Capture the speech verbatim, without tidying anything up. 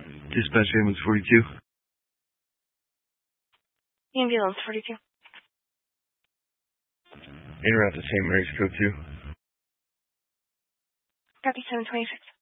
Dispatch ambulance forty-two. Ambulance forty-two. In route to Saint Mary's, code two. Copy seven twenty-six.